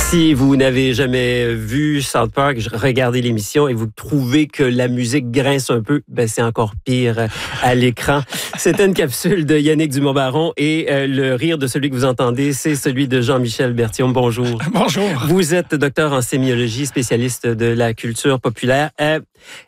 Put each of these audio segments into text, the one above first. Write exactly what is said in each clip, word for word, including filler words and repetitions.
Si vous n'avez jamais vu South Park, regardez l'émission et vous trouvez que la musique grince un peu, ben c'est encore pire à l'écran. C'était une capsule de Yannick Dumont-Baron et euh, le rire de celui que vous entendez, c'est celui de Jean-Michel Berthiaume. Bonjour. Bonjour. Vous êtes docteur en sémiologie, spécialiste de la culture populaire. Euh,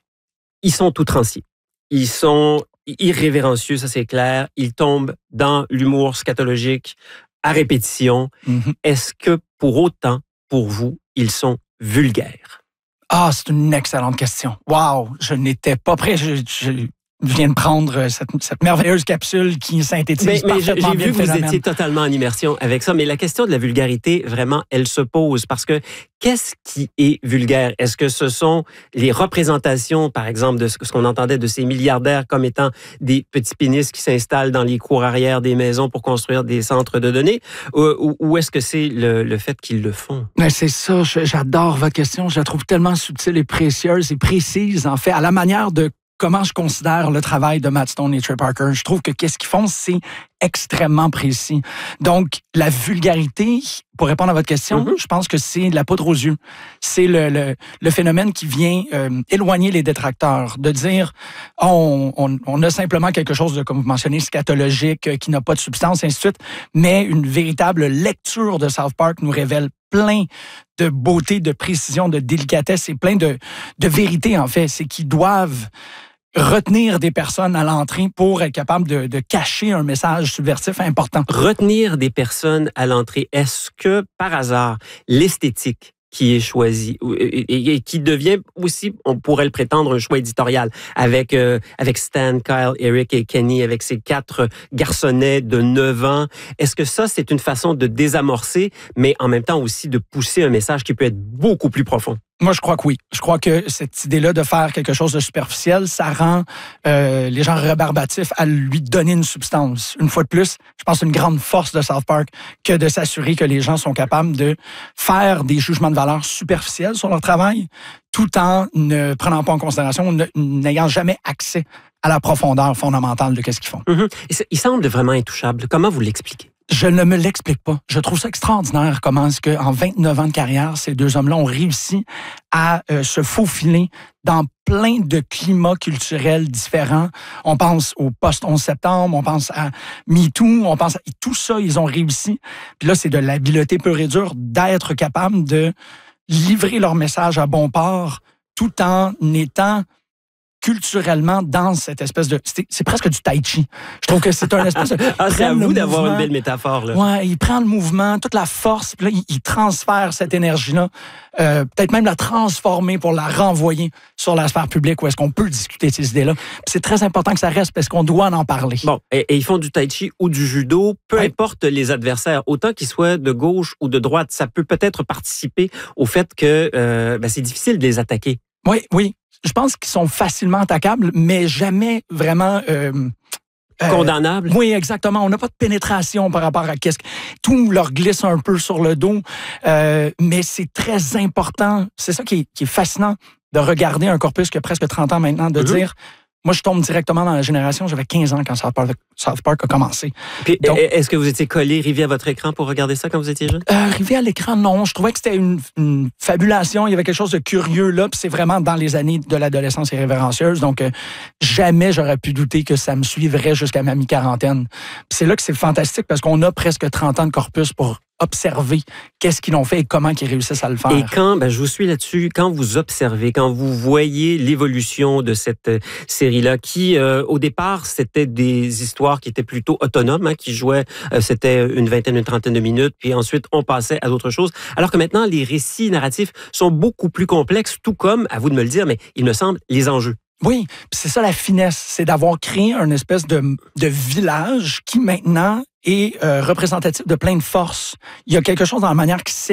ils sont outranciers. Ils sont irrévérencieux, ça c'est clair. Ils tombent dans l'humour scatologique à répétition. Mm-hmm. Est-ce que pour autant, pour vous, ils sont vulgaires? Ah, c'est une excellente question. Wow, je n'étais pas prêt. Je, je, je viens de prendre cette, cette merveilleuse capsule qui synthétise mais, mais parfaitement j'ai bien vu le que phénomène. Vous étiez totalement en immersion avec ça, mais la question de la vulgarité, vraiment, elle se pose parce que qu'est-ce qui est vulgaire? Est-ce que ce sont les représentations, par exemple, de ce qu'on entendait de ces milliardaires comme étant des petits pénis qui s'installent dans les cours arrière des maisons pour construire des centres de données? Ou, ou est-ce que c'est le, le fait qu'ils le font? Mais c'est ça, j'adore votre question. Je la trouve tellement subtile et précieuse et précise, en fait, à la manière de comment je considère le travail de Matt Stone et Trey Parker. Je trouve que qu'est-ce qu'ils font, c'est extrêmement précis. Donc, la vulgarité, pour répondre à votre question, mm-hmm. je pense que c'est de la poudre aux yeux. C'est le, le, le phénomène qui vient euh, éloigner les détracteurs, de dire oh, on, on, on a simplement quelque chose de, comme vous mentionnez, scatologique, euh, qui n'a pas de substance, ainsi de suite, mais une véritable lecture de South Park nous révèle plein de beauté, de précision, de délicatesse et plein de, de vérité, en fait. C'est qu'ils doivent retenir des personnes à l'entrée pour être capable de, de cacher un message subversif important. Retenir des personnes à l'entrée, est-ce que, par hasard, l'esthétique qui est choisi et, et qui devient aussi, on pourrait le prétendre, un choix éditorial avec euh, avec Stan, Kyle, Eric et Kenny, avec ces quatre garçonnets de neuf ans. Est-ce que ça, c'est une façon de désamorcer, mais en même temps aussi de pousser un message qui peut être beaucoup plus profond? Moi, je crois que oui. Je crois que cette idée-là de faire quelque chose de superficiel, ça rend euh, les gens rébarbatifs à lui donner une substance. Une fois de plus, je pense que c'est une grande force de South Park que de s'assurer que les gens sont capables de faire des jugements de valeur superficiels sur leur travail, tout en ne prenant pas en considération, n'ayant jamais accès à la profondeur fondamentale de ce qu'ils font. Mm-hmm. Ils semblent vraiment intouchables. Comment vous l'expliquez? Je ne me l'explique pas. Je trouve ça extraordinaire comment est-ce qu'en vingt-neuf ans de carrière, ces deux hommes-là ont réussi à euh, se faufiler dans plein de climats culturels différents. On pense au post-onze septembre, on pense à MeToo, on pense à... Tout ça, ils ont réussi. Puis là, c'est de l'habileté pure et dure d'être capable de livrer leur message à bon port tout en étant culturellement dans cette espèce de... C'est, c'est presque du tai chi. Je trouve que c'est un espèce de... ah, c'est à vous d'avoir une belle métaphore, là. Ouais, il prend le mouvement, toute la force, puis là, il, il transfère cette énergie-là, euh, peut-être même la transformer pour la renvoyer sur la sphère publique où est-ce qu'on peut discuter de ces idées-là. Puis c'est très important que ça reste parce qu'on doit en parler. Bon, et, et ils font du tai chi ou du judo, peu ouais. importe les adversaires, autant qu'ils soient de gauche ou de droite, ça peut peut-être participer au fait que euh, ben, c'est difficile de les attaquer. Oui, oui. Je pense qu'ils sont facilement attaquables, mais jamais vraiment... Euh, euh, condamnables? Oui, exactement. On n'a pas de pénétration par rapport à qu'est-ce que... Tout leur glisse un peu sur le dos, euh, mais c'est très important. C'est ça qui est, qui est fascinant de regarder un corpus qui a presque trente ans maintenant, de mm-hmm. dire... Moi, je tombe directement dans la génération. J'avais quinze ans quand South Park, South Park a commencé. Puis, donc, est-ce que vous étiez collé, rivé à votre écran pour regarder ça quand vous étiez jeune? Euh, rivé à l'écran, non. Je trouvais que c'était une, une fabulation. Il y avait quelque chose de curieux là. Puis c'est vraiment dans les années de l'adolescence irrévérencieuse. Donc, euh, jamais j'aurais pu douter que ça me suivrait jusqu'à ma mi-quarantaine. Puis c'est là que c'est fantastique parce qu'on a presque trente ans de corpus pour observer qu'est-ce qu'ils ont fait et comment ils réussissent à le faire. Et quand, ben, je vous suis là-dessus, quand vous observez, quand vous voyez l'évolution de cette série-là, qui, euh, au départ, c'était des histoires qui étaient plutôt autonomes, hein, qui jouaient, euh, c'était une vingtaine, une trentaine de minutes, puis ensuite, on passait à d'autres choses. Alors que maintenant, les récits narratifs sont beaucoup plus complexes, tout comme, à vous de me le dire, mais il me semble, les enjeux. Oui, c'est ça la finesse, c'est d'avoir créé un espèce de, de village qui maintenant est euh, représentatif de plein de forces. Il y a quelque chose dans la manière qui